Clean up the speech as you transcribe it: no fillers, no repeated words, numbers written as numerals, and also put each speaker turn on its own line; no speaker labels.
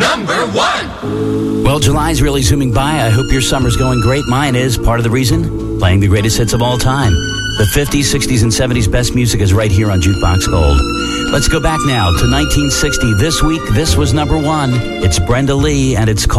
number one.
Well, July's really zooming by. I hope your summer's going great. Mine is. Part of the reason? Playing the greatest hits of all time. The 50s, 60s, and 70s best music is right here on Jukebox Gold. Let's go back now to 1960. This week, this was number one. It's Brenda Lee, and it's called